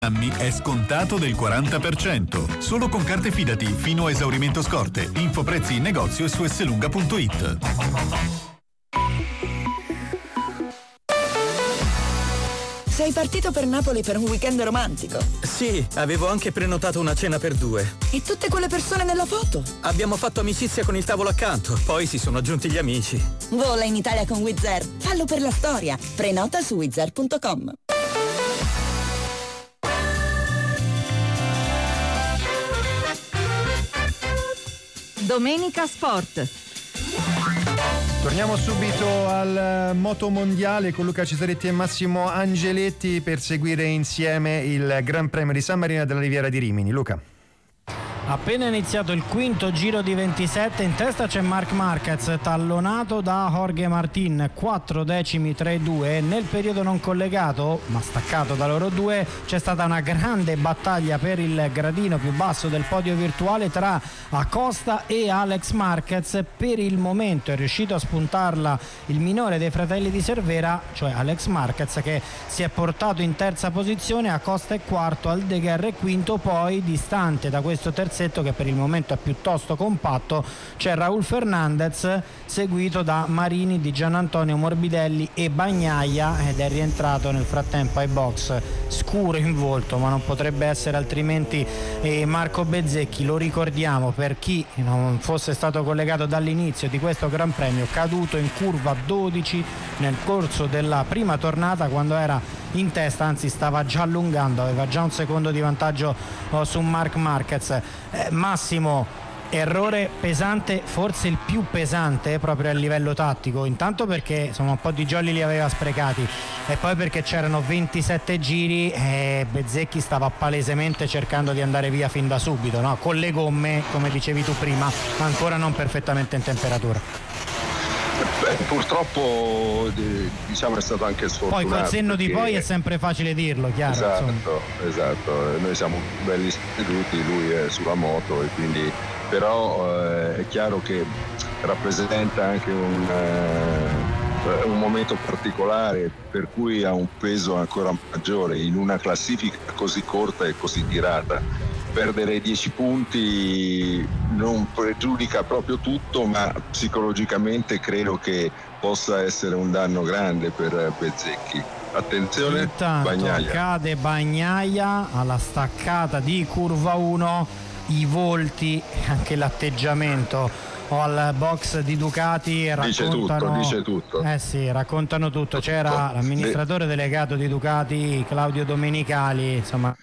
anni è scontato del 40%. Solo con carte Fidati fino a esaurimento scorte. Info prezzi in negozio e su slunga.it. Sei partito per Napoli per un weekend romantico? Sì, avevo anche prenotato una cena per 2. E tutte quelle persone nella foto? Abbiamo fatto amicizia con il tavolo accanto, poi si sono aggiunti gli amici. Vola in Italia con Wizz Air. Fallo per la storia. Prenota su wizzair.com. Domenica Sport. Torniamo subito al motomondiale con Luca Cesaretti e Massimo Angeletti per seguire insieme il Gran Premio di San Marino della Riviera di Rimini. Luca. Appena iniziato il quinto giro di 27, in testa c'è Marc Marquez, tallonato da Jorge Martin, 4 decimi tra i due. Nel periodo non collegato, ma staccato da loro due, c'è stata una grande battaglia per il gradino più basso del podio virtuale tra Acosta e Alex Marquez. Per il momento è riuscito a spuntarla il minore dei fratelli di Cervera, cioè Alex Marquez, che si è portato in terza posizione. Acosta è quarto, Aldeguer è quinto, poi distante da questo terzetto che per il momento è piuttosto compatto c'è Raul Fernandez, seguito da Marini, Di Giannantonio, Morbidelli e Bagnaia, ed è rientrato nel frattempo ai box, scuro in volto ma non potrebbe essere altrimenti, Marco Bezzecchi. Lo ricordiamo per chi non fosse stato collegato dall'inizio di questo Gran Premio, caduto in curva 12 nel corso della prima tornata quando era in testa, anzi stava già allungando, aveva già un secondo di vantaggio su Marc Marquez. Massimo, errore pesante, forse il più pesante proprio a livello tattico, intanto perché insomma un po' di jolly li aveva sprecati e poi perché c'erano 27 giri e Bezzecchi stava palesemente cercando di andare via fin da subito, no? Con le gomme, come dicevi tu prima, ancora non perfettamente in temperatura. Purtroppo diciamo è stato anche sfortunato. Poi col senno di poi è sempre facile dirlo, chiaro. Esatto, noi siamo belli seduti, lui è sulla moto e quindi però è chiaro che rappresenta anche un momento particolare per cui ha un peso ancora maggiore in una classifica così corta e così tirata. Perdere 10 punti non pregiudica proprio tutto, ma psicologicamente credo che possa essere un danno grande per Bezzecchi. Attenzione, intanto Bagnaia. Cade Bagnaia alla staccata di curva 1, i volti e anche l'atteggiamento al box di Ducati raccontano, dice tutto. Sì, raccontano tutto. C'era l'amministratore delegato di Ducati, Claudio Domenicali, insomma,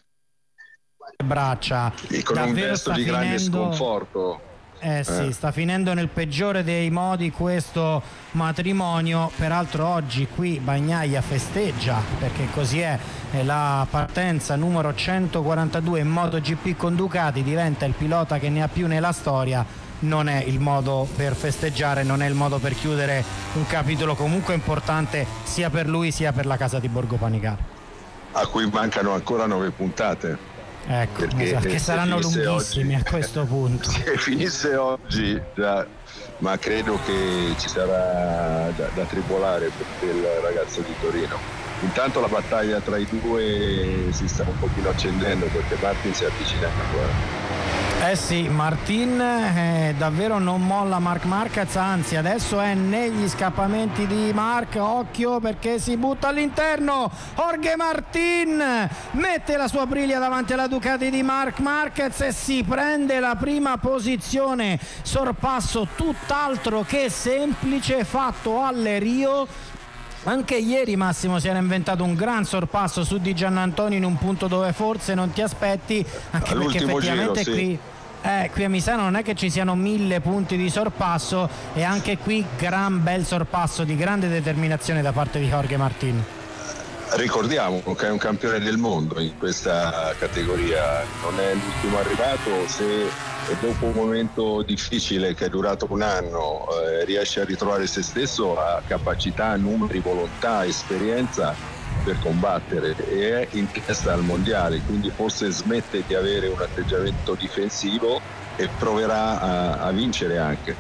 braccia con davvero un gesto di grande sconforto. Sì, sta finendo nel peggiore dei modi questo matrimonio. Peraltro oggi qui Bagnaia festeggia, perché così è la partenza numero 142 in MotoGP con Ducati, diventa il pilota che ne ha più nella storia. Non è il modo per festeggiare, non è il modo per chiudere un capitolo comunque importante sia per lui sia per la casa di Borgo Panigale, a cui mancano ancora 9 puntate. Ecco, esatto, che saranno lunghissimi oggi, a questo punto. Se finisse oggi già, ma credo che ci sarà da tribolare per il ragazzo di Torino. Intanto la battaglia tra i due si sta un pochino accendendo perché Martin si avvicina ancora. Sì, Martin davvero non molla Marc Marquez, anzi adesso è negli scappamenti di Marc, occhio perché si butta all'interno. Jorge Martin mette la sua briglia davanti alla Ducati di Marc Marquez e si prende la prima posizione, sorpasso tutt'altro che semplice fatto alle Rio. Anche ieri Massimo si era inventato un gran sorpasso su Di Giannantonio in un punto dove forse non ti aspetti, anche perché effettivamente giro, sì. Qui a Misano non è che ci siano 1000 punti di sorpasso, e anche qui gran bel sorpasso di grande determinazione da parte di Jorge Martin. Ricordiamo che è un campione del mondo in questa categoria, non è l'ultimo arrivato. Se dopo un momento difficile che è durato un anno riesce a ritrovare se stesso, ha capacità, numeri, volontà, esperienza per combattere e è in testa al mondiale, quindi forse smette di avere un atteggiamento difensivo e proverà a vincere anche.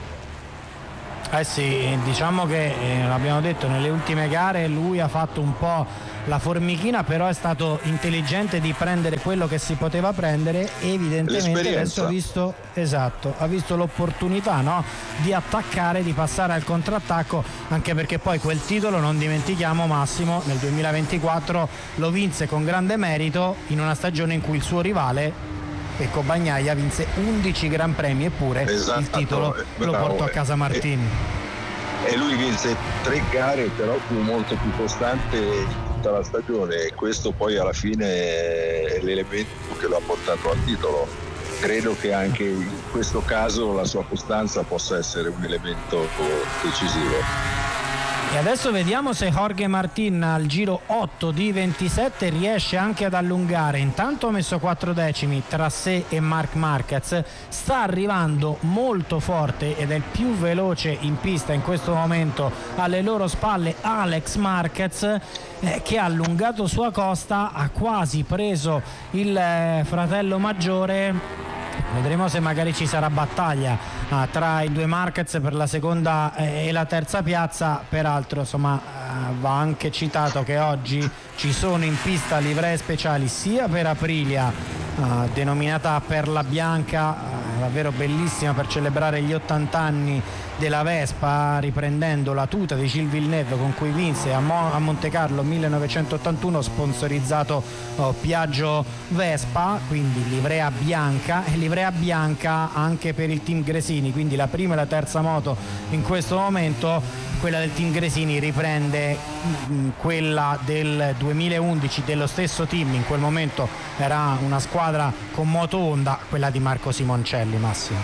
Sì, diciamo che l'abbiamo detto, nelle ultime gare lui ha fatto un po' La Formichina però è stato intelligente di prendere quello che si poteva prendere, e evidentemente adesso ha visto l'opportunità, no? Di attaccare, di passare al contrattacco, anche perché poi quel titolo, non dimentichiamo, Massimo, nel 2024 lo vinse con grande merito in una stagione in cui il suo rivale Pecco Bagnaia vinse 11 Gran Premi, eppure il titolo lo portò a casa Martin. E lui vinse 3 gare, però fu molto più costante in tutta la stagione, e questo poi alla fine è l'elemento che lo ha portato al titolo. Credo che anche in questo caso la sua costanza possa essere un elemento decisivo. E adesso vediamo se Jorge Martin al giro 8 di 27 riesce anche ad allungare. Intanto ha messo 4 decimi tra sé e Marc Marquez, sta arrivando molto forte ed è il più veloce in pista in questo momento alle loro spalle Alex Marquez, che ha allungato sua costa, ha quasi preso il fratello maggiore. Vedremo se magari ci sarà battaglia tra i due Marquez per la seconda e la terza piazza. Peraltro, insomma, va anche citato che oggi ci sono in pista livree speciali sia per Aprilia, denominata Perla Bianca, davvero bellissima, per celebrare gli 80 anni della Vespa, riprendendo la tuta di Gilles Villeneuve con cui vinse a Monte Carlo 1981, sponsorizzato Piaggio Vespa, quindi livrea bianca, e livrea bianca anche per il team Gresini, quindi la prima e la terza moto in questo momento. Quella del team Gresini riprende quella del 2011 dello stesso team, in quel momento era una squadra con moto Honda, quella di Marco Simoncelli. Massimo.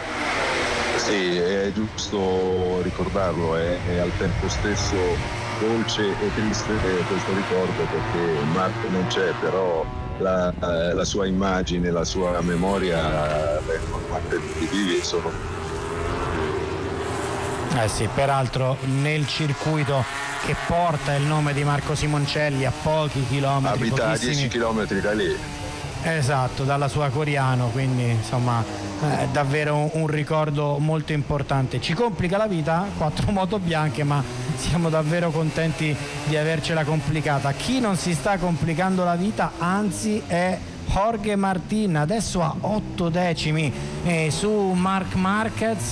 Sì, è giusto ricordarlo, è al tempo stesso dolce e triste questo ricordo, perché Marco non c'è, però la sua immagine, la sua memoria vengono mantenuti vivi e sono. Sì, peraltro nel circuito che porta il nome di Marco Simoncelli, a pochi chilometri, abita a 10 chilometri da lì. Esatto, dalla sua Coriano, quindi insomma davvero un ricordo molto importante. Ci complica la vita, 4 moto bianche, ma siamo davvero contenti di avercela complicata. Chi non si sta complicando la vita, anzi, è Jorge Martin, adesso a 8 decimi su Marc Marquez.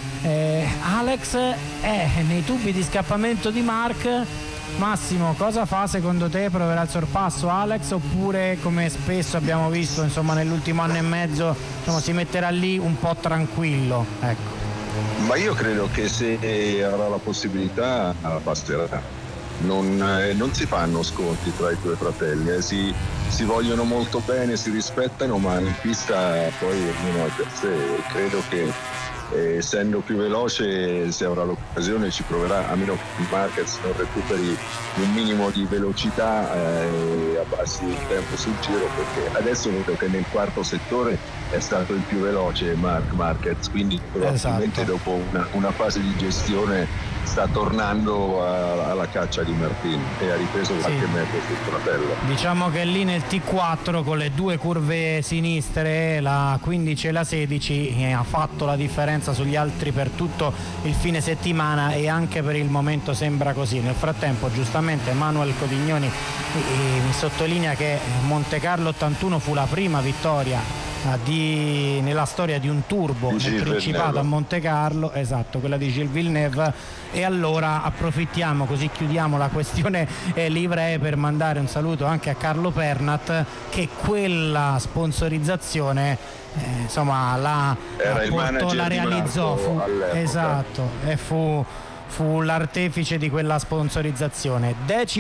Alex è nei tubi di scappamento di Marc. Massimo, cosa fa secondo te? Proverà il sorpasso Alex, oppure, come spesso abbiamo visto insomma nell'ultimo anno e mezzo, diciamo, si metterà lì un po' tranquillo? Ecco. Ma io credo che se avrà la possibilità passerà. Non si fanno sconti tra i due fratelli, si vogliono molto bene, si rispettano, ma in pista poi ognuno è per sé. Credo che essendo più veloce, se avrà l'occasione ci proverà, a meno che Marquez non recuperi un minimo di velocità e abbassi il tempo sul giro, perché adesso vedo che nel quarto settore è stato il più veloce Marc Marquez, quindi probabilmente dopo una fase di gestione sta tornando alla caccia di Martin e ha ripreso qualche metro sul fratello. Diciamo che lì nel T4 con le due curve sinistre, la 15 e la 16, ha fatto la differenza sugli altri per tutto il fine settimana, e anche per il momento sembra così. Nel frattempo giustamente Manuel Codignoni mi sottolinea che Monte Carlo 81 fu la prima vittoria nella storia di un turbo nel Principato a Monte Carlo, esatto, quella di Gilles Villeneuve. E allora approfittiamo, così chiudiamo la questione livree, per mandare un saluto anche a Carlo Pernat, che quella sponsorizzazione insomma la realizzò, esatto, e fu l'artefice di quella sponsorizzazione.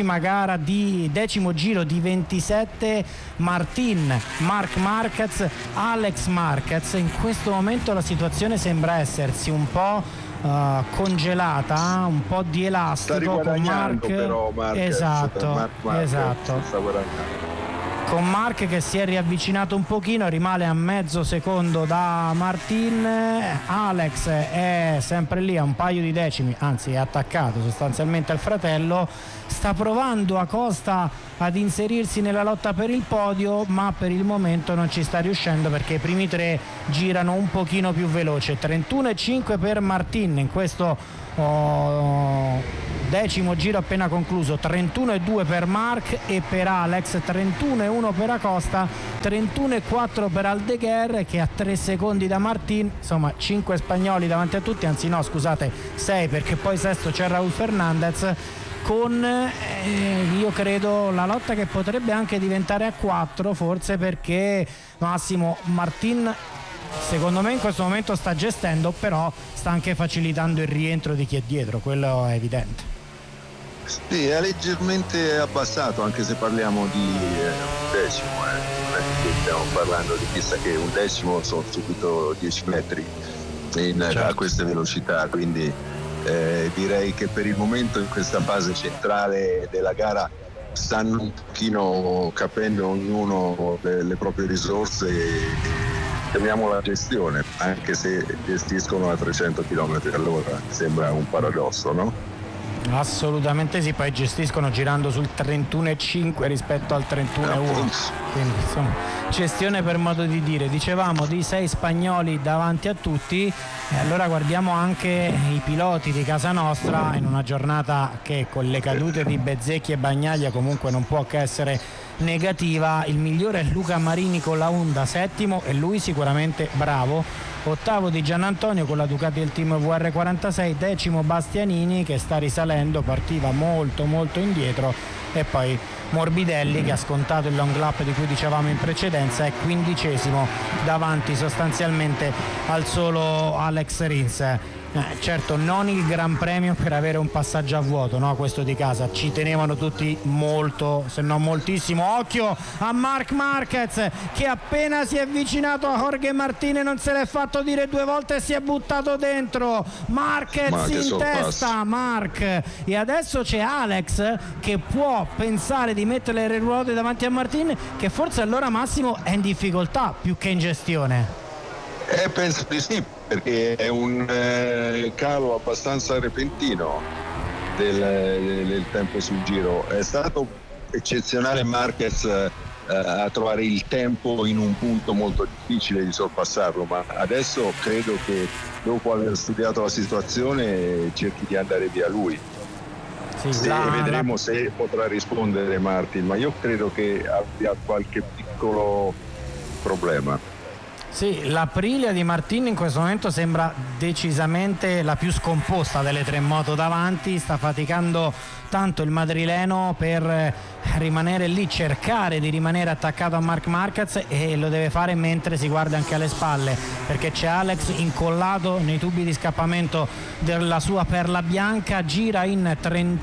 Decimo giro di 27, Martin, Marc Marquez, Alex Marquez. In questo momento la situazione sembra essersi un po' congelata, un po' di elastico con Marc, esatto. Con Marc che si è riavvicinato un pochino, rimane a mezzo secondo da Martin. Alex è sempre lì a un paio di decimi, anzi è attaccato sostanzialmente al fratello, sta provando a costa ad inserirsi nella lotta per il podio, ma per il momento non ci sta riuscendo, perché i primi 3 girano un pochino più veloce. 31,5 per Martin in questo 10° giro appena concluso, 31,2 per Marc e per Alex, 31,1 per Acosta, 31,4 per Aldeguer che a 3 secondi da Martin, insomma 5 spagnoli davanti a tutti, anzi no scusate 6 perché poi sesto c'è Raúl Fernández, con io credo la lotta che potrebbe anche diventare a 4 forse, perché Massimo Martin secondo me in questo momento sta gestendo, però sta anche facilitando il rientro di chi è dietro, quello è evidente. Sì, è leggermente abbassato, anche se parliamo di un decimo, non è che stiamo parlando di chissà che, un decimo sono subito 10 metri a queste velocità, quindi direi che per il momento in questa fase centrale della gara stanno un pochino capendo ognuno le proprie risorse e chiamiamola gestione, anche se gestiscono a 300 km all'ora, sembra un paradosso, no? Assolutamente sì, poi gestiscono girando sul 31,5 rispetto al 31,1, quindi insomma gestione per modo di dire. Dicevamo di 6 spagnoli davanti a tutti, e allora guardiamo anche i piloti di casa nostra in una giornata che con le cadute di Bezzecchi e Bagnaia comunque non può che essere negativa. Il migliore è Luca Marini con la Honda, 7° e lui sicuramente bravo. 8° di Gianantonio con la Ducati del team VR46, 10° Bastianini che sta risalendo, partiva molto indietro, e poi Morbidelli che ha scontato il long lap di cui dicevamo in precedenza, è 15° davanti sostanzialmente al solo Alex Rins. Certo non il Gran Premio per avere un passaggio a vuoto, no? Questo di casa, ci tenevano tutti molto, se non moltissimo. Occhio a Marc Marquez che appena si è avvicinato a Jorge Martin non se l'è fatto dire 2 volte e si è buttato dentro. Marquez in testa, Marc, e adesso c'è Alex che può pensare di mettere le ruote davanti a Martin, che forse allora Massimo è in difficoltà più che in gestione. Penso di sì, perché è un calo abbastanza repentino del tempo sul giro. È stato eccezionale Marquez a trovare il tempo in un punto molto difficile di sorpassarlo, ma adesso credo che dopo aver studiato la situazione cerchi di andare via lui. Vedremo se potrà rispondere Martin, ma io credo che abbia qualche piccolo problema. Sì, l'Aprilia di Martin in questo momento sembra decisamente la più scomposta delle 3 moto davanti, sta faticando tanto il madrileno per rimanere lì, cercare di rimanere attaccato a Marc Marquez, e lo deve fare mentre si guarda anche alle spalle, perché c'è Alex incollato nei tubi di scappamento della sua perla bianca, gira in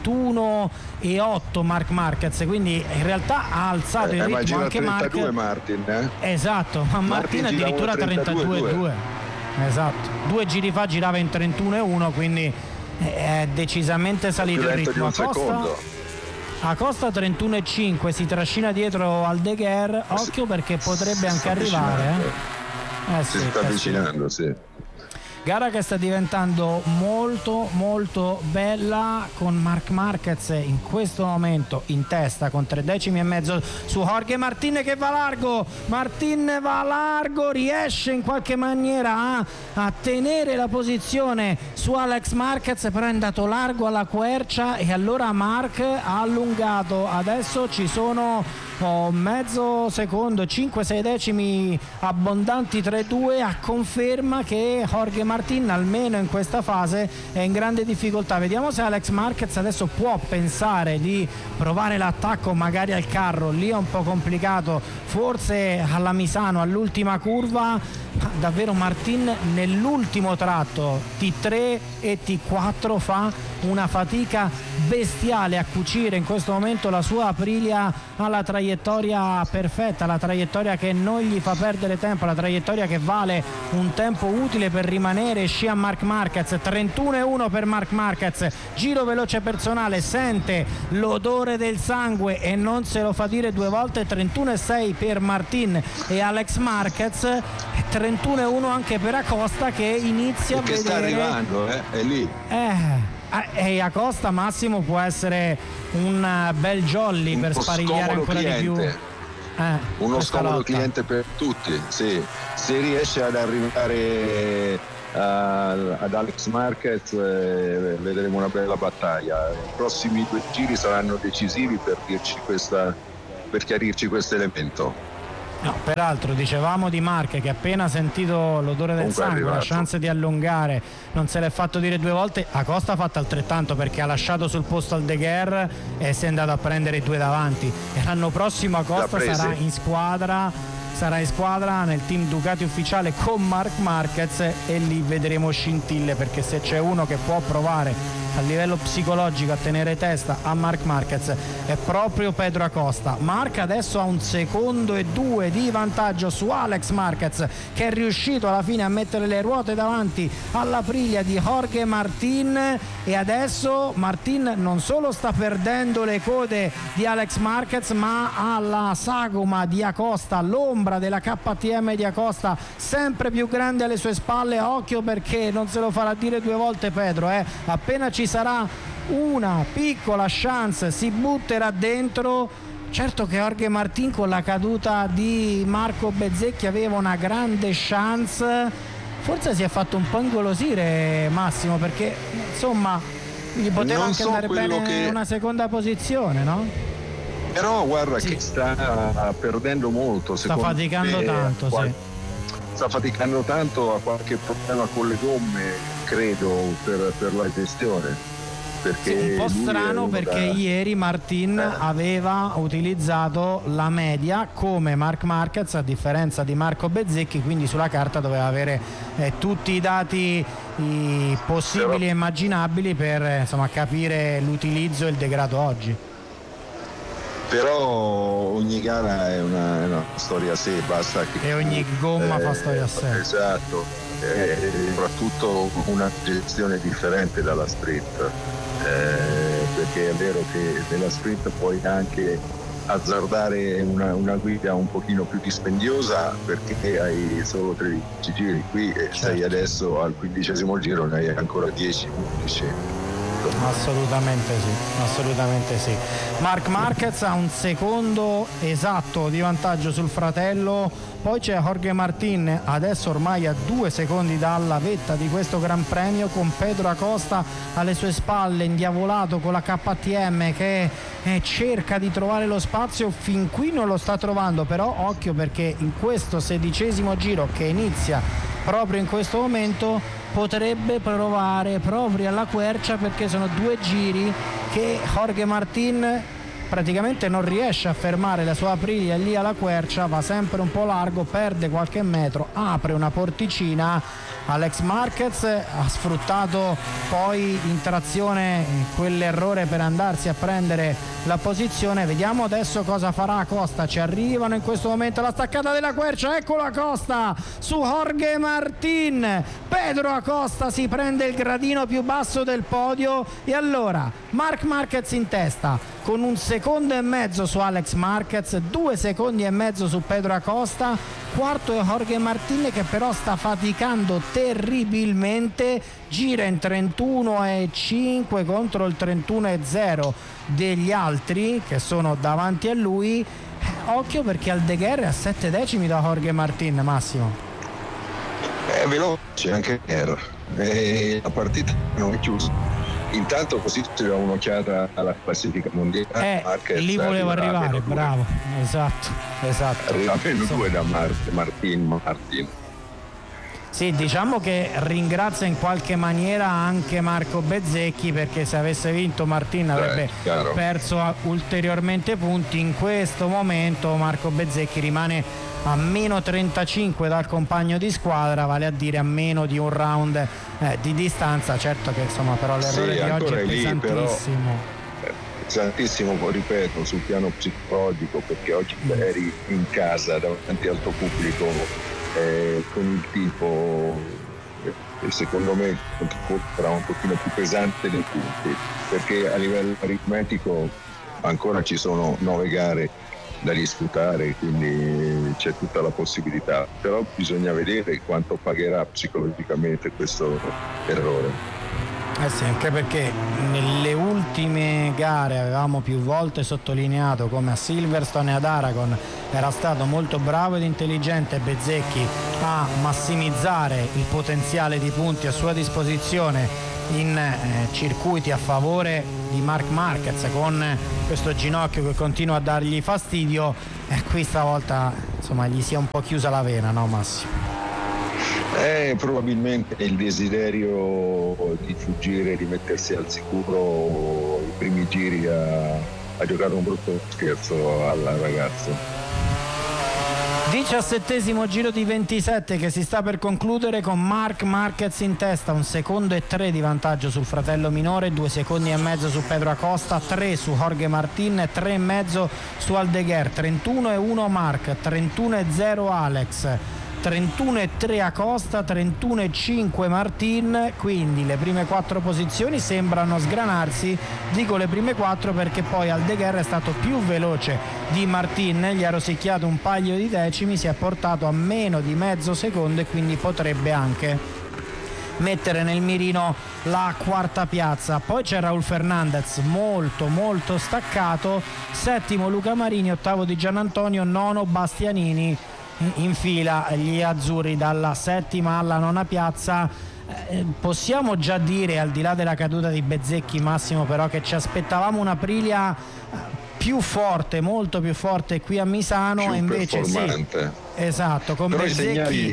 31,8 Marc Marquez, quindi in realtà ha alzato il ritmo anche Martin, esatto, ma Martin addirittura 32,2. Esatto, 2 giri fa girava in 31,1, quindi è decisamente salito il ritmo. Acosta 31,5, si trascina dietro Aldeguer, occhio perché potrebbe anche arrivare. Si sta avvicinando, sì. Gara che sta diventando molto bella, con Marc Marquez in questo momento in testa con 3 decimi e mezzo su Jorge Martin che va largo. Martin va largo, riesce in qualche maniera a tenere la posizione su Alex Marquez, però è andato largo alla quercia e allora Marc ha allungato. Adesso ci sono mezzo secondo, 5-6 decimi abbondanti, 3-2 a conferma che Jorge Martin almeno in questa fase è in grande difficoltà. Vediamo se Alex Marquez adesso può pensare di provare l'attacco magari al carro, lì è un po' complicato, forse alla Misano all'ultima curva. Davvero Martin nell'ultimo tratto T3 e T4 fa una fatica bestiale a cucire in questo momento la sua Aprilia alla traiettoria perfetta, la traiettoria che non gli fa perdere tempo, la traiettoria che vale un tempo utile per rimanere. Scia Marc Marquez, 31,1 per Marc Marquez, giro veloce personale, sente l'odore del sangue e non se lo fa dire 2 volte, 31,6 per Martin e Alex Marquez, 31,1 anche per Acosta che inizia che a vedere, sta arrivando, è lì. E Acosta Massimo può essere un bel jolly per sparigliare ancora cliente. di più. uno scomodo lotta. cliente per tutti, sì. Se riesce ad arrivare ad Alex Marquez vedremo una bella battaglia. I prossimi 2 giri saranno decisivi per chiarirci questo elemento. No, peraltro dicevamo di Marche che appena sentito l'odore del Comunque sangue, la chance di allungare, non se l'è fatto dire 2 volte. Acosta ha fatto altrettanto, perché ha lasciato sul posto al De Guerre e si è andato a prendere i 2 davanti, e l'anno prossimo Acosta sarà in squadra nel team Ducati ufficiale con Marc Marquez, e lì vedremo scintille, perché se c'è uno che può provare a livello psicologico a tenere testa a Marc Marquez è proprio Pedro Acosta. Marc adesso ha 1 secondo e 2 di vantaggio su Alex Marquez, che è riuscito alla fine a mettere le ruote davanti alla Aprilia di Jorge Martin, e adesso Martin non solo sta perdendo le code di Alex Marquez, ma ha la sagoma di Acosta, l'ombra della KTM di Acosta sempre più grande alle sue spalle. Occhio, perché non se lo farà dire 2 volte Pedro, appena ci sarà una piccola chance si butterà dentro. Certo che Jorge Martin con la caduta di Marco Bezzecchi aveva una grande chance, forse si è fatto un po' ingolosire Massimo, perché insomma gli poteva anche andare bene una seconda posizione, no? Però guarda che sta perdendo molto, sta faticando tanto, sì. Sta faticando tanto, ha qualche problema con le gomme, credo, per la gestione. Perché sì, un po' strano, perché ieri Martin aveva utilizzato la media come Marc Marquez, a differenza di Marco Bezzecchi, quindi sulla carta doveva avere tutti i dati possibili e immaginabili per capire l'utilizzo e il degrado oggi. Però ogni gara è una storia a sé, basta che... E ogni gomma fa storia a sé. Esatto, e soprattutto una gestione differente dalla sprint, perché è vero che nella sprint puoi anche azzardare una guida un pochino più dispendiosa, perché hai solo 13 giri, qui sei adesso al 15° giro, ne hai ancora 10-11. Assolutamente sì. Marc Marquez ha 1 secondo esatto di vantaggio sul fratello, poi c'è Jorge Martin adesso ormai a 2 secondi dalla vetta di questo Gran Premio, con Pedro Acosta alle sue spalle, indiavolato con la KTM che cerca di trovare lo spazio. Fin qui non lo sta trovando, però occhio, perché in questo 16° giro che inizia proprio in questo momento potrebbe provare proprio alla quercia, perché sono 2 giri che Jorge Martin praticamente non riesce a fermare la sua Aprilia lì alla quercia, va sempre un po' largo, perde qualche metro, apre una porticina. Alex Marquez ha sfruttato poi in trazione quell'errore per andarsi a prendere la posizione. Vediamo adesso cosa farà Acosta. Ci arrivano in questo momento la staccata della quercia, eccolo Acosta su Jorge Martin. Pedro Acosta si prende il gradino più basso del podio, e allora Marc Marquez in testa con 1 secondo e mezzo su Alex Marquez, 2 secondi e mezzo su Pedro Acosta. Quarto è Jorge Martin, che però sta faticando terribilmente, gira in 31,5 contro il 31,0 degli altri che sono davanti a lui. Occhio, perché al De Guerre a 7 decimi da Jorge Martin, Massimo. È veloce anche la partita non è chiusa. Intanto così ci do un'occhiata alla classifica mondiale. Lì volevo arrivare, bravo, esatto. Arriva meno 2 da Martin. Sì, diciamo che ringrazia in qualche maniera anche Marco Bezzecchi, perché se avesse vinto Martin avrebbe perso ulteriormente punti. In questo momento Marco Bezzecchi rimane a meno 35 dal compagno di squadra, vale a dire a meno di un round di distanza. Certo che però l'errore di oggi è pesantissimo. Pesantissimo, ripeto, sul piano psicologico, perché oggi eri in casa davanti al tuo pubblico con il tipo, e secondo me sarà un pochino più pesante dei punti, perché a livello aritmetico ancora ci sono 9 gare da disputare, quindi c'è tutta la possibilità, però bisogna vedere quanto pagherà psicologicamente questo errore. Sì, anche perché nelle ultime gare avevamo più volte sottolineato come a Silverstone e ad Aragon era stato molto bravo ed intelligente Bezzecchi a massimizzare il potenziale di punti a sua disposizione in circuiti a favore di Marc Marquez, con questo ginocchio che continua a dargli fastidio, e qui stavolta insomma gli si è un po' chiusa la vena, no Massimo? Probabilmente il desiderio di fuggire, di mettersi al sicuro i primi giri ha giocato un brutto scherzo al ragazzo. 17° giro di 27 che si sta per concludere con Marc Marquez in testa, 1 secondo e 3 di vantaggio sul fratello minore, 2 secondi e mezzo su Pedro Acosta, 3 su Jorge Martin, 3 e mezzo su Aldeguer, 31,1 Marc, 31,0 Alex, 31,3 Acosta, 31,5 Martin, quindi le prime 4 posizioni sembrano sgranarsi. Dico le prime 4 perché poi Aldeguer è stato più veloce di Martin, gli ha rosicchiato un paio di decimi, si è portato a meno di mezzo secondo e quindi potrebbe anche mettere nel mirino la quarta piazza. Poi c'è Raul Fernandez molto staccato, 7° Luca Marini, 8° di Giannantonio, 9° Bastianini. In fila gli azzurri dalla 7ª alla 9ª piazza. Possiamo già dire, al di là della caduta di Bezzecchi, Massimo, però, che ci aspettavamo una Aprilia più forte, molto più forte qui a Misano, più e invece performante. Sì, esatto, con però Bezzecchi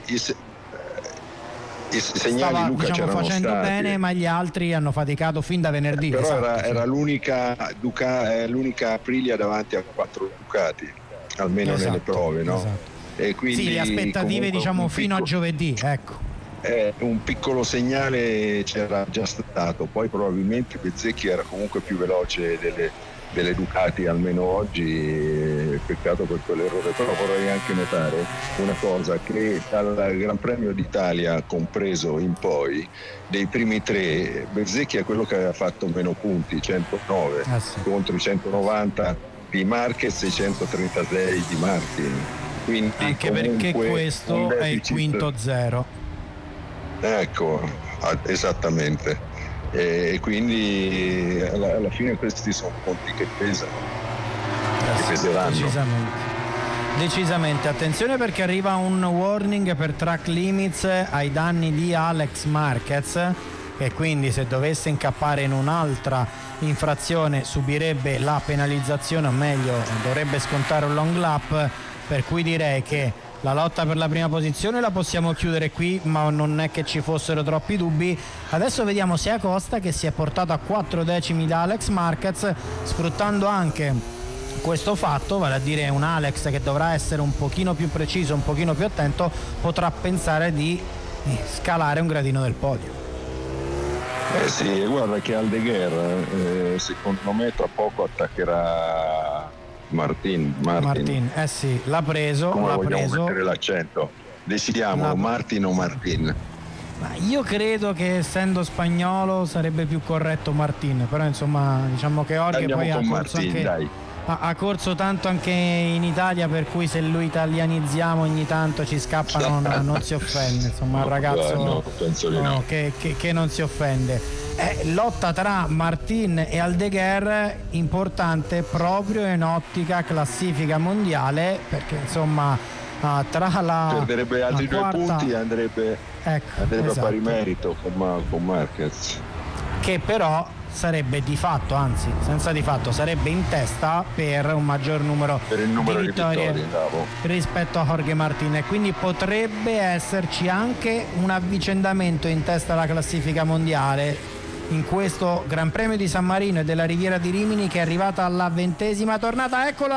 i segnali Luca, diciamo, facendo stati bene, ma gli altri hanno faticato fin da venerdì. Però esatto, era l'unica Aprilia davanti a 4 Ducati, almeno esatto, nelle prove, no? Esatto. E quindi sì, le aspettative diciamo fino a giovedì, ecco. Un piccolo segnale c'era già stato, poi probabilmente Bezzecchi era comunque più veloce delle Ducati, almeno oggi, peccato per quell'errore. Però vorrei anche notare una cosa, che dal Gran Premio d'Italia compreso in poi, dei primi 3, Bezzecchi è quello che aveva fatto meno punti, 109 sì, contro i 190 di Marquez e i 136 di Martin. Quindi anche perché questo è il quinto zero. Ecco, esattamente. E quindi alla fine questi sono punti che pesano, che peseranno. Decisamente. Attenzione, perché arriva un warning per track limits ai danni di Alex Marquez, e quindi se dovesse incappare in un'altra infrazione subirebbe la penalizzazione, o meglio dovrebbe scontare un long lap, per cui direi che la lotta per la prima posizione la possiamo chiudere qui, ma non è che ci fossero troppi dubbi. Adesso vediamo se Acosta, che si è portato a 4 decimi da Alex Marquez, sfruttando anche questo fatto, vale a dire un Alex che dovrà essere un pochino più preciso, un pochino più attento, potrà pensare di scalare un gradino del podio. Sì, guarda che Aldeguer secondo me tra poco attaccherà Martin. Sì, l'ha preso. Come l'ha vogliamo preso. mettere l'accento? Decidiamo Martin o Martin? Ma io credo che, essendo spagnolo, sarebbe più corretto Martin, però insomma diciamo che Jorge poi ha corso tanto anche in Italia, per cui se lo italianizziamo ogni tanto ci scappa, non si offende, insomma, un ragazzo che non si offende. Lotta tra Martin e Aldeguer importante proprio in ottica classifica mondiale, perché insomma tra la perderebbe altri la quarta, 2 punti e andrebbe esatto, a pari merito con Marquez, che però sarebbe di fatto, anzi senza di fatto, sarebbe in testa per un maggior numero, di vittorie rispetto a Jorge Martin, e quindi potrebbe esserci anche un avvicendamento in testa alla classifica mondiale in questo Gran Premio di San Marino e della Riviera di Rimini, che è arrivata alla 20ª tornata. Eccolo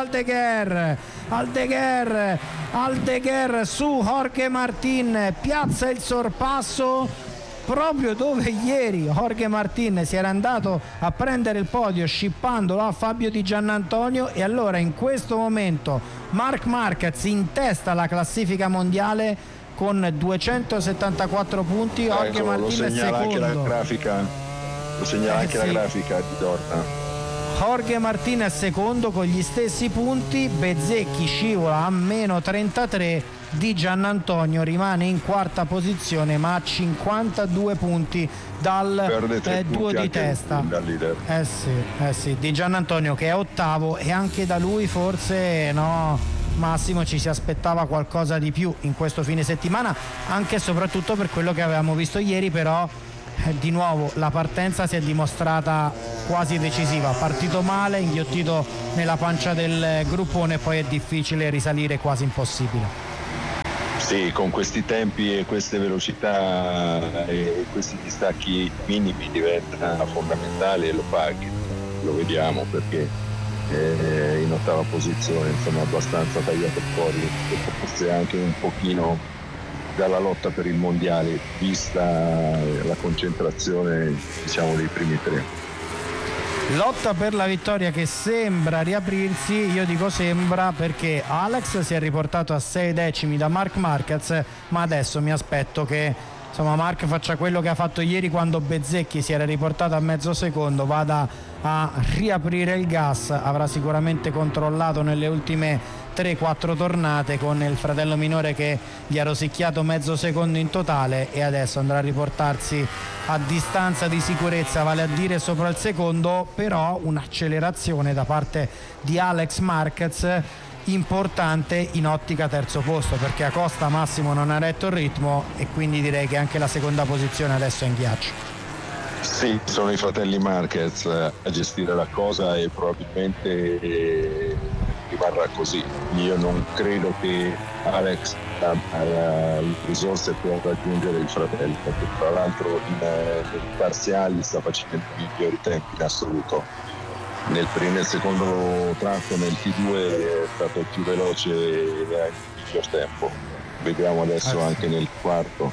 Aldeguer su Jorge Martin, piazza il sorpasso proprio dove ieri Jorge Martin si era andato a prendere il podio scippandolo a Fabio Di Giannantonio, e allora in questo momento Marc Marquez in testa alla classifica mondiale con 274 punti, Jorge Martin lo segnala secondo. anche la grafica, di Dorna. Jorge Martinez secondo con gli stessi punti, Bezzecchi scivola a meno 33, Di Giannantonio rimane in quarta posizione ma a 52 punti dal duo di testa. Sì, Di Giannantonio che è ottavo, e anche da lui forse Massimo ci si aspettava qualcosa di più in questo fine settimana, anche e soprattutto per quello che avevamo visto ieri, però di nuovo la partenza si è dimostrata quasi decisiva, partito male, inghiottito nella pancia del gruppone, poi è difficile risalire, quasi impossibile. Sì, con questi tempi e queste velocità e questi distacchi minimi diventa fondamentale, e lo paghi, lo vediamo, perché in ottava posizione, insomma, abbastanza tagliato fuori, forse anche un pochino dalla lotta per il mondiale, vista la concentrazione, diciamo, dei primi tre. Lotta per la vittoria che sembra riaprirsi, io dico sembra perché Alex si è riportato a 6 decimi da Marc Marquez, ma adesso mi aspetto che Marc faccia quello che ha fatto ieri quando Bezzecchi si era riportato a mezzo secondo, vada a riaprire il gas, avrà sicuramente controllato nelle ultime 3-4 tornate con il fratello minore che gli ha rosicchiato mezzo secondo in totale, e adesso andrà a riportarsi a distanza di sicurezza, vale a dire sopra il secondo, però un'accelerazione da parte di Alex Marquez importante in ottica terzo posto, perché Acosta Massimo non ha retto il ritmo, e quindi direi che anche la seconda posizione adesso è in ghiaccio. Sì, sono i fratelli Marquez a gestire la cosa, e probabilmente rimarrà così. Io non credo che Alex ha le risorse per raggiungere il fratello, perché tra l'altro nei parziali sta facendo i migliori tempi in assoluto. Nel secondo tratto, nel T2, è stato il più veloce e ha il miglior tempo. Vediamo adesso anche nel quarto.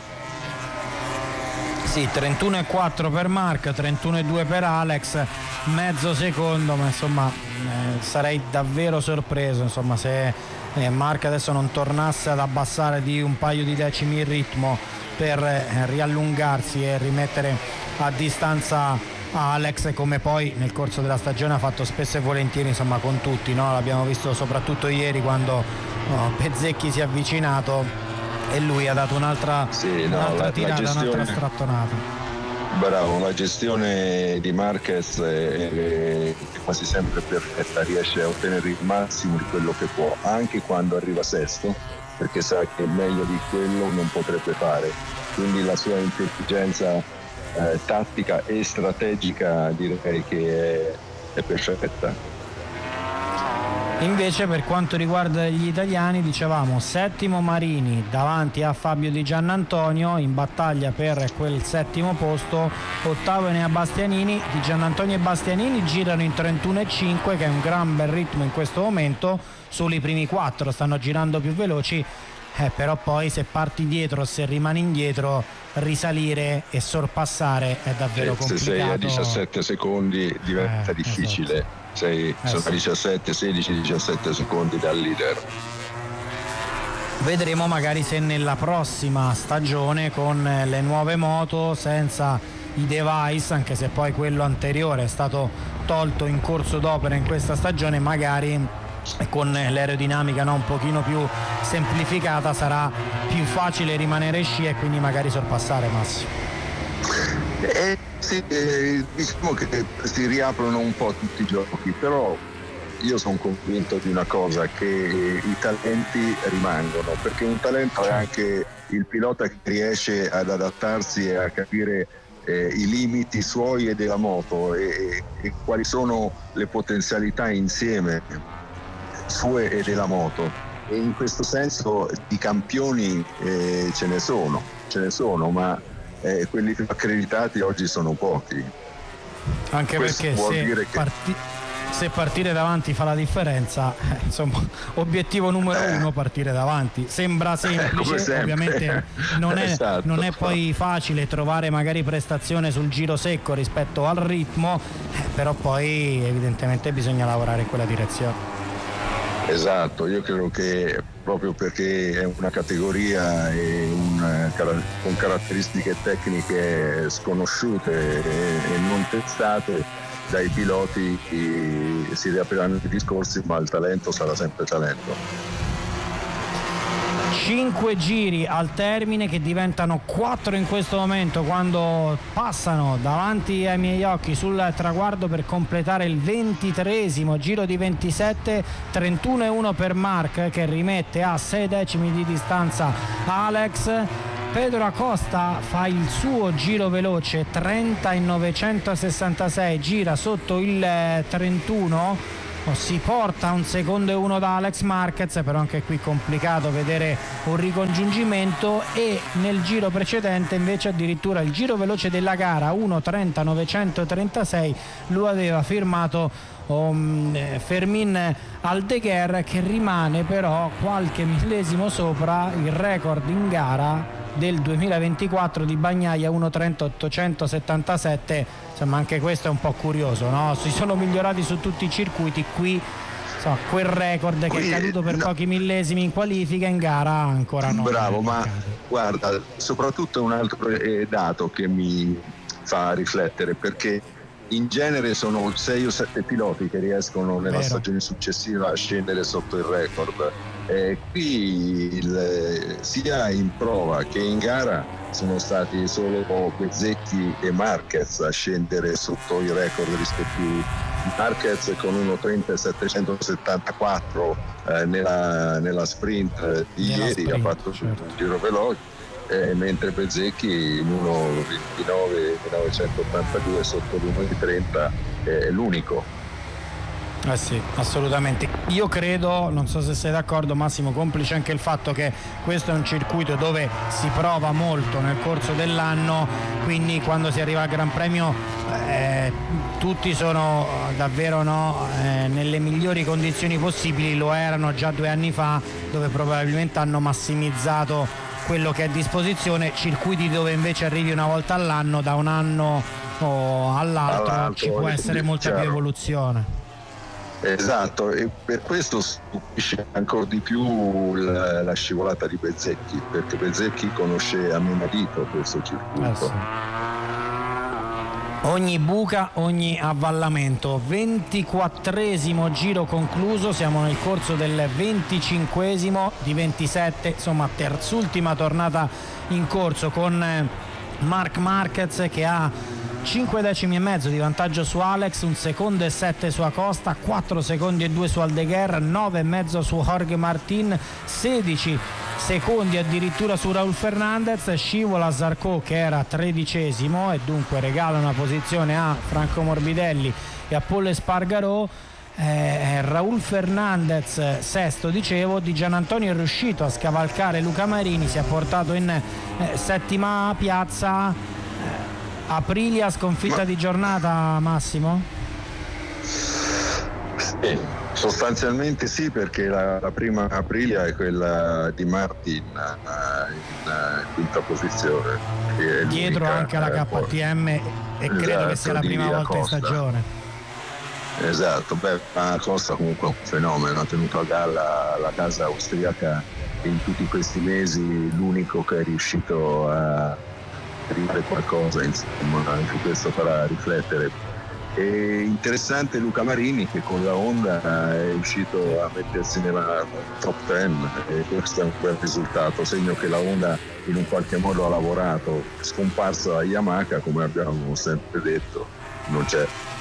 Sì, 31,4 per Marc, 31,2 per Alex, mezzo secondo, ma insomma sarei davvero sorpreso, insomma, se Marc adesso non tornasse ad abbassare di un paio di decimi il ritmo per riallungarsi e rimettere a distanza Alex, come poi nel corso della stagione ha fatto spesso e volentieri, insomma, con tutti, no? L'abbiamo visto soprattutto ieri quando Bezzecchi si è avvicinato e lui ha dato un'altra tirata, un'altra strattonata. Bravo, la gestione di Marquez è quasi sempre perfetta, riesce a ottenere il massimo di quello che può, anche quando arriva sesto, perché sa che meglio di quello non potrebbe fare, quindi la sua intelligenza tattica e strategica direi che è perfetta. Invece per quanto riguarda gli italiani, dicevamo settimo Marini davanti a Fabio Di Giannantonio in battaglia per quel settimo posto, ottavo Enea Bastianini. Di Giannantonio e Bastianini girano in 31,5, che è un gran bel ritmo in questo momento, solo i primi 4 stanno girando più veloci, però poi se parti dietro, se rimani indietro, risalire e sorpassare è davvero complicato. Se sei a 17 secondi diventa difficile. Esatto. Sono a 17, 16, 17 secondi dal leader. Vedremo magari se nella prossima stagione, con le nuove moto, senza i device, anche se poi quello anteriore è stato tolto in corso d'opera in questa stagione, magari con l'aerodinamica un pochino più semplificata sarà più facile rimanere sci e quindi magari sorpassare Massimo. Sì, diciamo che si riaprono un po' tutti i giochi, però io sono convinto di una cosa, che i talenti rimangono, perché un talento è anche il pilota che riesce ad adattarsi e a capire i limiti suoi e della moto e quali sono le potenzialità insieme sue e della moto, e in questo senso di campioni ce ne sono, ma quelli più accreditati oggi sono pochi. Anche questo perché se partire davanti fa la differenza, insomma, obiettivo numero uno, partire davanti. Sembra semplice, ovviamente non è, esatto. Non è poi facile trovare magari prestazione sul giro secco rispetto al ritmo, però poi evidentemente bisogna lavorare in quella direzione. Esatto, io credo che proprio perché è una categoria con caratteristiche tecniche sconosciute e non testate, dai piloti si riapriranno i discorsi, ma il talento sarà sempre talento. 5 giri al termine, che diventano 4 in questo momento, quando passano davanti ai miei occhi sul traguardo per completare il 23esimo giro di 27. 31,1 per Marc, che rimette a 6 decimi di distanza Alex. Pedro Acosta fa il suo giro veloce, 30,966, gira sotto il 31, si porta 1 secondo e 1 da Alex Marquez, però anche qui complicato vedere un ricongiungimento. E nel giro precedente invece addirittura il giro veloce della gara 1:30,936 lo aveva firmato Fermin Aldeguer, che rimane però qualche millesimo sopra il record in gara del 2024 di Bagnaia, 1:30,877. Insomma, anche questo è un po' curioso, no? Si sono migliorati su tutti i circuiti, qui insomma, quel record che è caduto per pochi millesimi in qualifica, in gara ancora no. Bravo, ma guarda, soprattutto un altro dato che mi fa riflettere, perché in genere sono 6 o 7 piloti che riescono nella stagione successiva a scendere sotto il record. Qui sia in prova che in gara sono stati solo Bezzecchi e Marquez a scendere sotto i record rispettivi. Marquez con 1:30,774 nella sprint di ieri, ha fatto un giro veloce, mentre Bezzecchi in 1:29,982 sotto l'1:30 è l'unico. Sì, assolutamente. Io credo, non so se sei d'accordo Massimo, complice anche il fatto che questo è un circuito dove si prova molto nel corso dell'anno, quindi quando si arriva al Gran Premio tutti sono davvero nelle migliori condizioni possibili. Lo erano già 2 anni fa, dove probabilmente hanno massimizzato quello che è a disposizione. Circuiti dove invece arrivi una volta all'anno, da un anno all'altro ci può essere molta più evoluzione. Esatto, e per questo stupisce ancora di più la scivolata di Bezzecchi, perché Bezzecchi conosce a menadito questo circuito. Sì. Ogni buca, ogni avvallamento. 24esimo giro concluso, siamo nel corso del 25esimo di 27, insomma terzultima tornata in corso, con Marc Marquez che ha 5 decimi e mezzo di vantaggio su Alex, 1 secondo e 7 su Acosta, 4 secondi e 2 su Aldeguer, 9 e mezzo su Jorge Martin, 16 secondi addirittura su Raúl Fernández. Scivola Zarco, che era 13esimo, e dunque regala una posizione a Franco Morbidelli e a Paul Espargaró. Raúl Fernández sesto, dicevo. Di Gianantonio è riuscito a scavalcare Luca Marini, si è portato in settima piazza. Aprilia sconfitta di giornata, Massimo? Sì, sostanzialmente sì, perché la prima Aprilia è quella di Martin in quinta posizione, dietro anche alla KTM, e credo che sia la prima volta in stagione. Esatto, ma Costa comunque è un fenomeno, ha tenuto a galla la casa austriaca in tutti questi mesi, l'unico che è riuscito a dire qualcosa, insomma, anche questo farà riflettere. È interessante Luca Marini, che con la Honda è riuscito a mettersi nella top 10, e questo è un bel risultato, segno che la Honda in un qualche modo ha lavorato. Scomparsa la Yamaha, come abbiamo sempre detto, non c'è.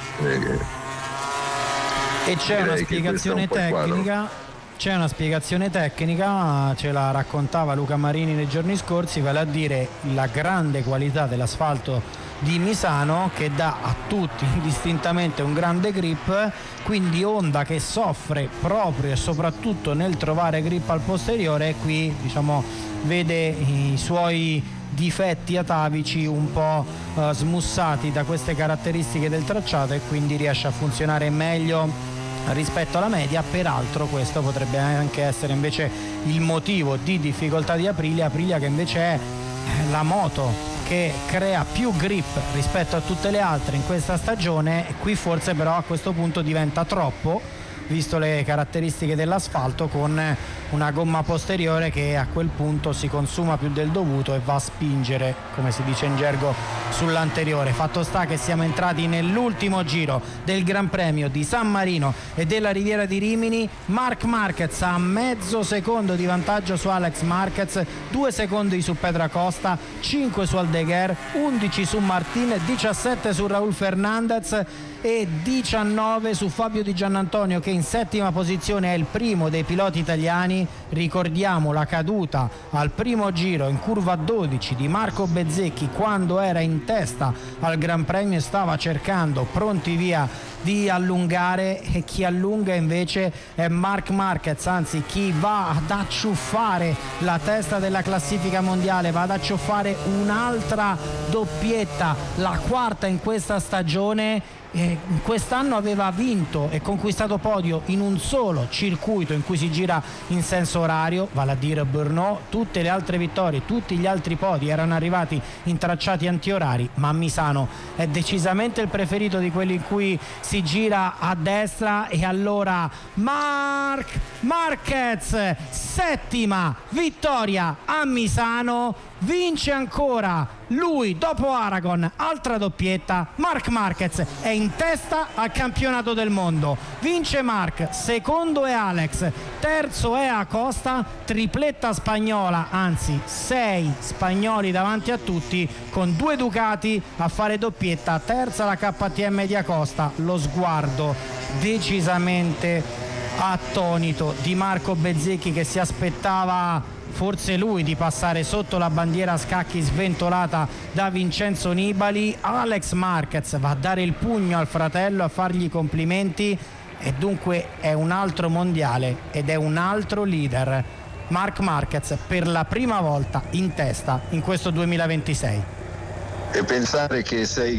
E c'è una spiegazione tecnica. C'è una spiegazione tecnica, ce la raccontava Luca Marini nei giorni scorsi, vale a dire la grande qualità dell'asfalto di Misano, che dà a tutti indistintamente un grande grip, quindi Honda che soffre proprio e soprattutto nel trovare grip al posteriore, e qui diciamo vede i suoi difetti atavici un po' smussati da queste caratteristiche del tracciato, e quindi riesce a funzionare meglio rispetto alla media. Peraltro questo potrebbe anche essere invece il motivo di difficoltà di Aprilia che invece è la moto che crea più grip rispetto a tutte le altre in questa stagione, e qui forse però a questo punto diventa troppo, visto le caratteristiche dell'asfalto, con una gomma posteriore che a quel punto si consuma più del dovuto e va a spingere, come si dice in gergo, sull'anteriore. Fatto sta che siamo entrati nell'ultimo giro del Gran Premio di San Marino e della Riviera di Rimini. Marc Marquez ha mezzo secondo di vantaggio su Alex Marquez, 2 secondi su Pedro Acosta, 5 su Aldeguer, 11 su Martin, 17 su Raúl Fernández e 19 su Fabio Di Giannantonio, che in settima posizione è il primo dei piloti italiani. Ricordiamo la caduta al primo giro in curva 12 di Marco Bezzecchi quando era in testa al Gran Premio e stava cercando pronti via di allungare, e chi allunga invece è Marc Marquez, anzi chi va ad acciuffare la testa della classifica mondiale, va ad acciuffare un'altra doppietta, la quarta in questa stagione. Quest'anno aveva vinto e conquistato podio in un solo circuito in cui si gira in senso orario, vale a dire Brno. Tutte le altre vittorie, tutti gli altri podi erano arrivati in tracciati antiorari, ma Misano è decisamente il preferito di quelli in cui si gira a destra. E allora Marc Marquez, settima vittoria a Misano, vince ancora lui dopo Aragon, altra doppietta. Marc Marquez è in testa al campionato del mondo, vince Marc, secondo è Alex, terzo è Acosta, tripletta spagnola, anzi 6 spagnoli davanti a tutti, con 2 Ducati a fare doppietta, terza la KTM di Acosta. Lo sguardo decisamente attonito di Marco Bezzecchi, che si aspettava forse lui di passare sotto la bandiera a scacchi sventolata da Vincenzo Nibali. Alex Marquez va a dare il pugno al fratello, a fargli i complimenti, e dunque è un altro mondiale ed è un altro leader. Marc Marquez per la prima volta in testa in questo 2026. E pensare che 7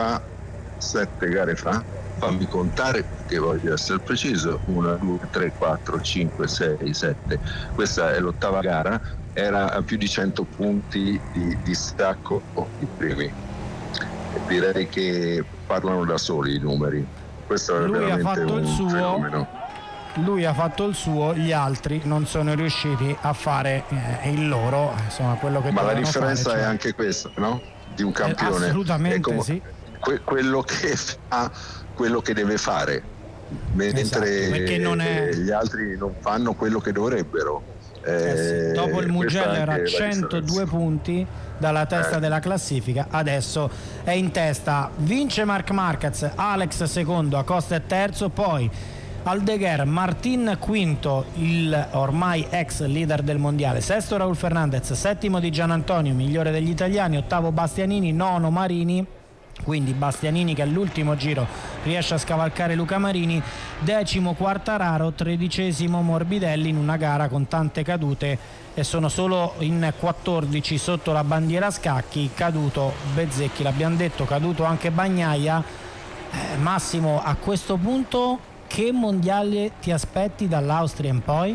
gare fa, fammi contare che voglio essere preciso, 1, 2, 3, 4, 5, 6, 7, questa è l'8ª gara, era a più di 100 punti di distacco i primi. E direi che parlano da soli i numeri. Questo è veramente un fenomeno. Lui ha fatto il suo, gli altri non sono riusciti a fare il loro, insomma, quello che ma la fare, differenza cioè... è anche questa, no? Di un campione. Assolutamente sì. Quello che fa, quello che deve fare, mentre gli altri non fanno quello che dovrebbero. Sì. Dopo il Mugello era a 102 punti dalla testa della classifica, adesso è in testa, vince Marc Marquez, Alex secondo, Acosta è terzo, poi Aldeguer, Martin quinto, il ormai ex leader del mondiale, sesto Raúl Fernández, settimo Di Giannantonio, migliore degli italiani, ottavo Bastianini, nono Marini, quindi Bastianini che all'ultimo giro riesce a scavalcare Luca Marini, decimo Quartararo, tredicesimo Morbidelli, in una gara con tante cadute, e sono solo in 14 sotto la bandiera a scacchi. Caduto Bezzecchi, l'abbiamo detto, caduto anche Bagnaia. Massimo, a questo punto che mondiale ti aspetti dall'Austria in poi?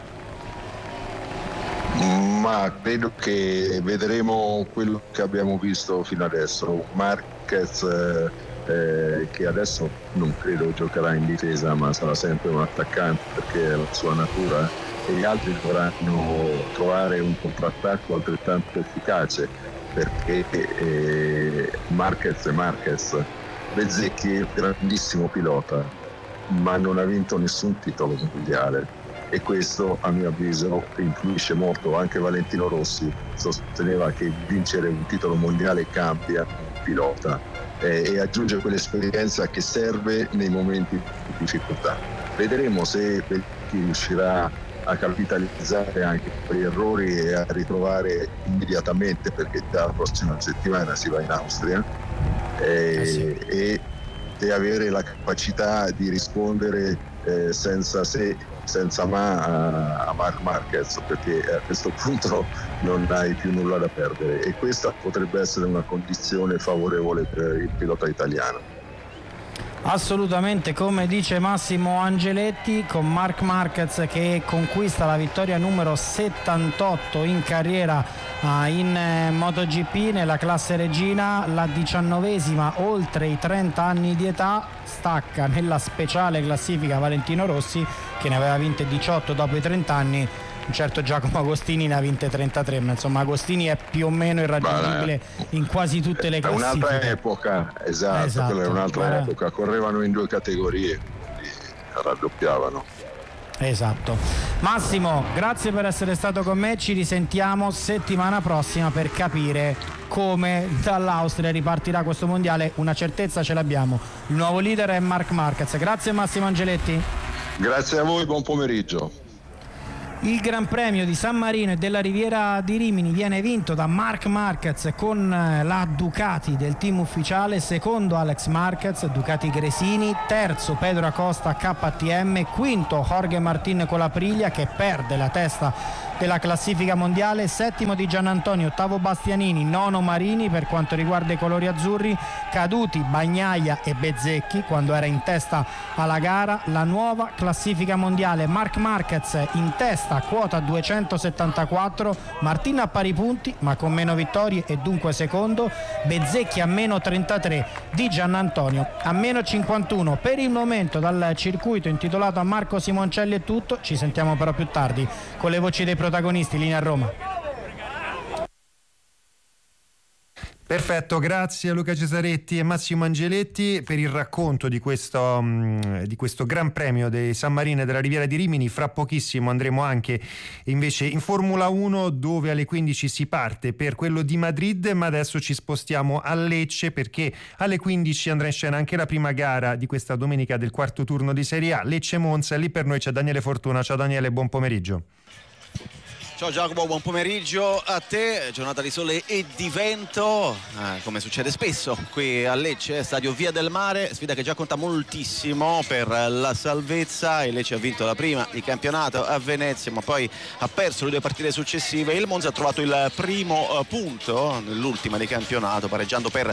Ma credo che vedremo quello che abbiamo visto fino adesso. Marquez che adesso non credo giocherà in difesa, ma sarà sempre un attaccante perché è la sua natura, e gli altri dovranno trovare un contrattacco altrettanto efficace, perché Marquez è Marquez. Bezzecchi è un grandissimo pilota, ma non ha vinto nessun titolo mondiale, e questo a mio avviso influisce molto. Anche Valentino Rossi sosteneva che vincere un titolo mondiale cambia un pilota e aggiunge quell'esperienza che serve nei momenti di difficoltà. Vedremo se riuscirà a capitalizzare anche quegli errori e a ritrovare immediatamente, perché già la prossima settimana si va in Austria, e avere la capacità di rispondere senza se, senza ma a Marc Marquez, perché a questo punto non hai più nulla da perdere, e questa potrebbe essere una condizione favorevole per il pilota italiano. Assolutamente, come dice Massimo Angeletti, con Marc Marquez che conquista la vittoria numero 78 in carriera in MotoGP nella classe regina, la 19ª oltre i 30 anni di età. Stacca nella speciale classifica Valentino Rossi, che ne aveva vinte 18 dopo i 30 anni. un certo Giacomo Agostini ne ha vinte 33, ma insomma Agostini è più o meno irraggiungibile in quasi tutte le classifiche. È un'altra epoca, esatto. Quella è un'altra epoca, correvano in 2 categorie, quindi raddoppiavano. Esatto. Massimo, grazie per essere stato con me, ci risentiamo settimana prossima per capire come dall'Austria ripartirà questo mondiale. Una certezza ce l'abbiamo, il nuovo leader è Marc Marquez. Grazie Massimo Angeletti. Grazie a voi, buon pomeriggio. Il Gran Premio di San Marino e della Riviera di Rimini viene vinto da Marc Marquez con la Ducati del team ufficiale, secondo Alex Marquez, Ducati Gresini, terzo Pedro Acosta KTM, quinto Jorge Martin con la Aprilia che perde la testa della classifica mondiale, settimo Di Giannantonio, ottavo Bastianini, nono Marini. Per quanto riguarda i colori azzurri, caduti Bagnaia e Bezzecchi quando era in testa alla gara. La nuova classifica mondiale, Marc Marquez in testa, quota 274, Martin a pari punti ma con meno vittorie e dunque secondo, Bezzecchi a meno 33, Di Giannantonio a meno 51. Per il momento dal circuito intitolato a Marco Simoncelli è tutto, ci sentiamo però più tardi con le voci dei protagonisti. Linea a Roma. Perfetto, grazie a Luca Cesaretti e Massimo Angeletti per il racconto di questo Gran Premio dei San Marino e della Riviera di Rimini. Fra pochissimo andremo anche invece in Formula 1, dove alle 15 si parte per quello di Madrid, ma adesso ci spostiamo a Lecce perché alle 15 andrà in scena anche la prima gara di questa domenica del quarto turno di Serie A, Lecce-Monza. Lì per noi c'è Daniele Fortuna. Ciao Daniele, buon pomeriggio. Ciao Giacomo, buon pomeriggio a te. Giornata di sole e di vento, come succede spesso qui a Lecce, stadio Via del Mare, sfida che già conta moltissimo per la salvezza. Il Lecce ha vinto la prima di campionato a Venezia, ma poi ha perso le 2 partite successive. Il Monza ha trovato il primo punto nell'ultima di campionato, pareggiando per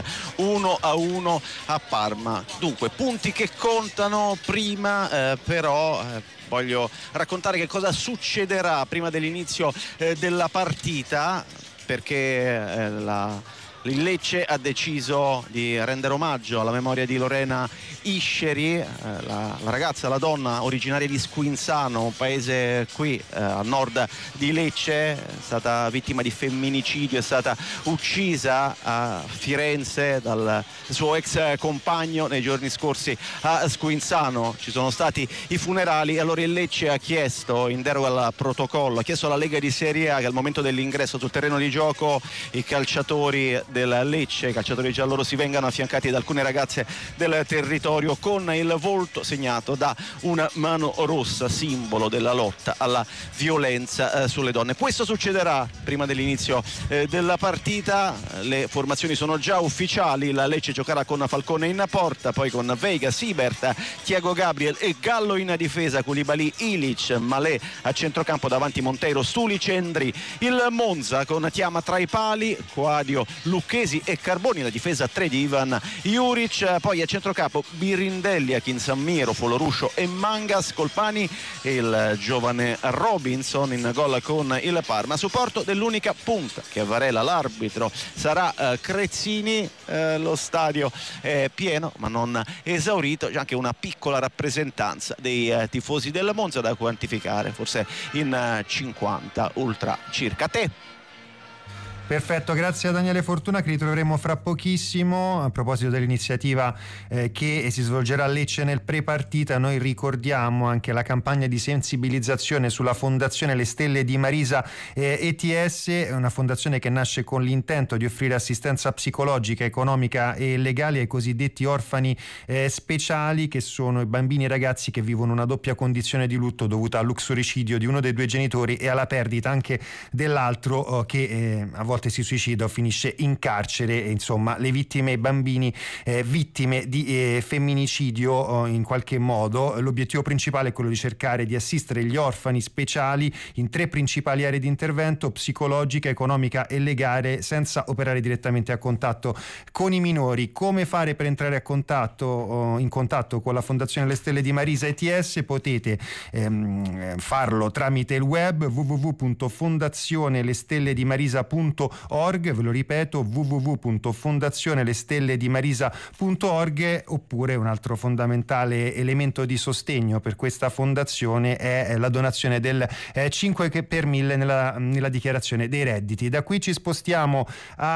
1-1 a Parma. Dunque, punti che contano prima, però voglio raccontare che cosa succederà prima dell'inizio della partita, perché il Lecce ha deciso di rendere omaggio alla memoria di Lorena Isceri, la ragazza, la donna originaria di Squinzano, un paese qui a nord di Lecce, è stata vittima di femminicidio, è stata uccisa a Firenze dal suo ex compagno nei giorni scorsi a Squinzano. Ci sono stati i funerali e allora il Lecce ha chiesto, in deroga al protocollo, ha chiesto alla Lega di Serie A che al momento dell'ingresso sul terreno di gioco i calciatori del Lecce, i calciatori giallorossi, vengano affiancati da alcune ragazze del territorio con il volto segnato da una mano rossa, simbolo della lotta alla violenza sulle donne. Questo succederà prima dell'inizio della partita. Le formazioni sono già ufficiali. La Lecce giocherà con Falcone in porta, poi con Veiga, Sibert, Thiago Gabriel e Gallo in difesa, Koulibaly, Ilic, Malé a centrocampo, davanti Monteiro, Stulic e Endri. Il Monza con Tiama tra i pali, Coadio, Lucchesi e Carboni, la difesa 3 di Ivan Juric, poi a centrocampo Birindelli, Akinsamiro, Foloruscio e Mangas, Colpani e il giovane Robinson in gol con il Parma. A supporto dell'unica punta che Varela, l'arbitro, sarà Crezzini. Lo stadio è pieno ma non esaurito, c'è anche una piccola rappresentanza dei tifosi del Monza da quantificare, forse in 50 ultra circa. Te. Perfetto, grazie a Daniele Fortuna, che ritroveremo fra pochissimo. A proposito dell'iniziativa che si svolgerà a Lecce nel pre-partita, noi ricordiamo anche la campagna di sensibilizzazione sulla fondazione Le Stelle di Marisa ETS, una fondazione che nasce con l'intento di offrire assistenza psicologica, economica e legale ai cosiddetti orfani speciali, che sono i bambini e i ragazzi che vivono una doppia condizione di lutto dovuta all'uxoricidio di uno dei 2 genitori e alla perdita anche dell'altro, che a volte si suicida o finisce in carcere. Insomma, le vittime, i bambini vittime di femminicidio, in qualche modo l'obiettivo principale è quello di cercare di assistere gli orfani speciali in 3 principali aree di intervento: psicologica, economica e legale, senza operare direttamente a contatto con i minori. Come fare per entrare in contatto con la Fondazione Le Stelle di Marisa ETS? Potete farlo tramite il web www.fondazionelestelledimarisa.org, www.fondazionelestelledimarisa.org, ve lo ripeto, www.fondazionelestelledimarisa.org. Oppure un altro fondamentale elemento di sostegno per questa fondazione è la donazione del 5 per 1000 nella dichiarazione dei redditi. Da qui ci spostiamo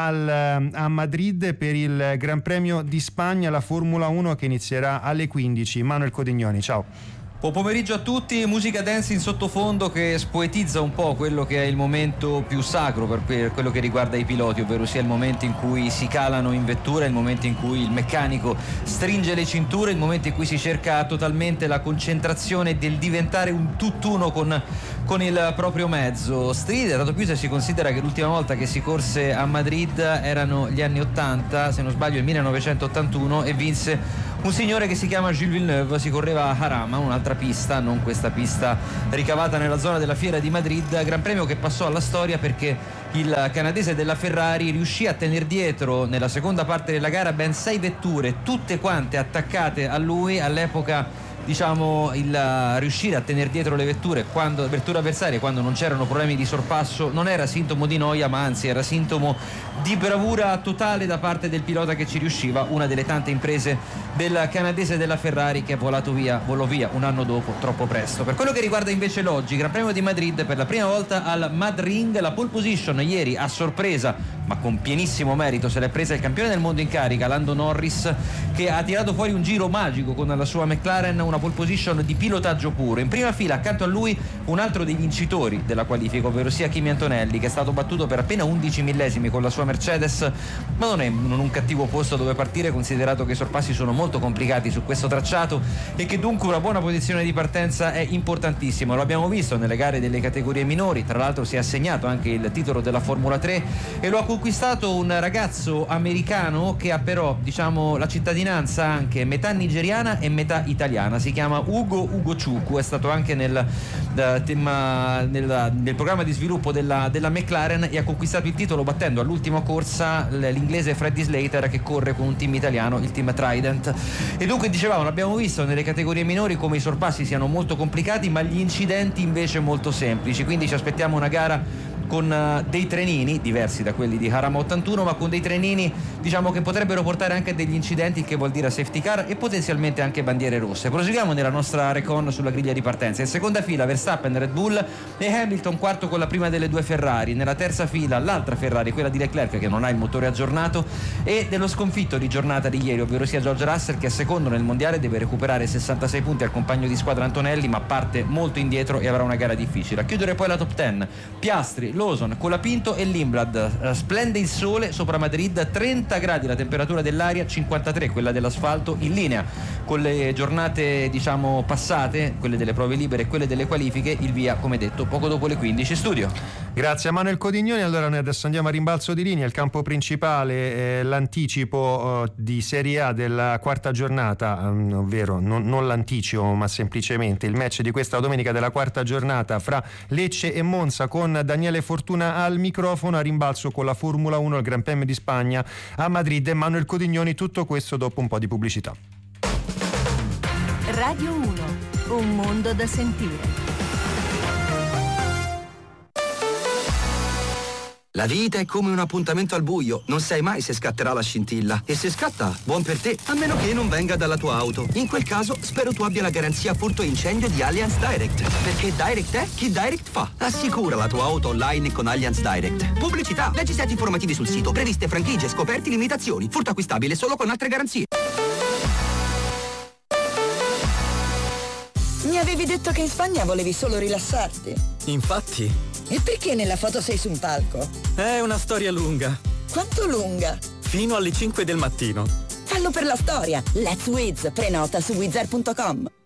a Madrid per il Gran Premio di Spagna, la Formula 1 che inizierà alle 15. Manuel Codignoni, ciao. Buon pomeriggio a tutti. Musica dance in sottofondo che spoetizza un po' quello che è il momento più sacro per quello che riguarda i piloti, ovvero sia il momento in cui si calano in vettura, il momento in cui il meccanico stringe le cinture, il momento in cui si cerca totalmente la concentrazione del diventare un tutt'uno con il proprio mezzo. Stride, dato più se si considera che l'ultima volta che si corse a Madrid erano gli anni 80, se non sbaglio il 1981, e vinse un signore che si chiama Gilles Villeneuve. Si correva a Jarama, un'altra pista, non questa pista ricavata nella zona della Fiera di Madrid. Gran Premio che passò alla storia perché il canadese della Ferrari riuscì a tenere dietro nella seconda parte della gara ben 6 vetture, tutte quante attaccate a lui. All'epoca, diciamo, il riuscire a tenere dietro le vetture avversarie quando non c'erano problemi di sorpasso non era sintomo di noia, ma anzi era sintomo di bravura totale da parte del pilota che ci riusciva, una delle tante imprese del canadese della Ferrari che volò via un anno dopo, troppo presto. Per quello che riguarda invece l'oggi, Gran Premio di Madrid, per la prima volta al Madring, la pole position ieri a sorpresa ma con pienissimo merito se l'è presa il campione del mondo in carica Lando Norris, che ha tirato fuori un giro magico con la sua McLaren, una pole position di pilotaggio puro. In prima fila accanto a lui un altro dei vincitori della qualifica, ovvero sia Kimi Antonelli, che è stato battuto per appena 11 millesimi con la sua Mercedes, ma non è un cattivo posto dove partire, considerato che i sorpassi sono molto complicati su questo tracciato e che dunque una buona posizione di partenza è importantissima. Lo abbiamo visto nelle gare delle categorie minori, tra l'altro si è assegnato anche il titolo della Formula 3 e lo ha conquistato un ragazzo americano che ha però, diciamo, la cittadinanza anche metà nigeriana e metà italiana. Si chiama Ugo Ciucu, è stato anche nel programma di sviluppo della McLaren e ha conquistato il titolo battendo all'ultima corsa l'inglese Freddy Slater, che corre con un team italiano, il team Trident. E dunque, dicevamo, l'abbiamo visto nelle categorie minori come i sorpassi siano molto complicati ma gli incidenti invece molto semplici, quindi ci aspettiamo una gara con dei trenini diversi da quelli di Jarama 81, ma con dei trenini, diciamo, che potrebbero portare anche degli incidenti, il che vuol dire safety car e potenzialmente anche bandiere rosse. Proseguiamo nella nostra recon sulla griglia di partenza. In seconda fila Verstappen, Red Bull e Hamilton, quarto con la prima delle due Ferrari. Nella terza fila l'altra Ferrari, quella di Leclerc, che non ha il motore aggiornato, e dello sconfitto di giornata di ieri, ovvero sia George Russell, che è secondo nel mondiale, deve recuperare 66 punti al compagno di squadra Antonelli, ma parte molto indietro e avrà una gara difficile. A chiudere poi la top 10 Piastri, Lawson, Colapinto e Lindblad. Splende il sole sopra Madrid, 30 gradi la temperatura dell'aria, 53 quella dell'asfalto, in linea con le giornate, diciamo, passate, quelle delle prove libere e quelle delle qualifiche. Il via, come detto, poco dopo le 15. Studio. Grazie a Manuel Codignoni. Allora noi adesso andiamo a rimbalzo di linea. Il campo principale, l'anticipo di Serie A della quarta giornata, ovvero non l'anticipo ma semplicemente il match di questa domenica della quarta giornata fra Lecce e Monza, con Daniele Fortuna al microfono. A rimbalzo con la Formula 1, il Gran Premio di Spagna a Madrid, e Manuel Codignoni. Tutto questo dopo un po' di pubblicità. Radio 1, un mondo da sentire. La vita è come un appuntamento al buio, non sai mai se scatterà la scintilla. E se scatta, buon per te, a meno che non venga dalla tua auto. In quel caso, spero tu abbia la garanzia furto e incendio di Allianz Direct. Perché Direct è chi Direct fa. Assicura la tua auto online con Allianz Direct. Pubblicità, leggi siti informativi sul sito, previste franchigie, scoperti, limitazioni. Furto acquistabile solo con altre garanzie. Mi avevi detto che in Spagna volevi solo rilassarti. Infatti. E perché nella foto sei su un palco? È una storia lunga. Quanto lunga? Fino alle 5 del mattino. Fallo per la storia. Let's Wiz. Prenota su wizard.com.